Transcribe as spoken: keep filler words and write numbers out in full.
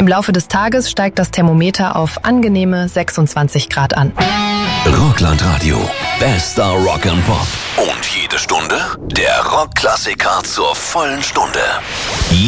Im Laufe des Tages steigt das Thermometer auf angenehme sechsundzwanzig Grad an. Rockland Radio. Bester Rock and Pop. Und jede Stunde der Rockklassiker zur vollen Stunde.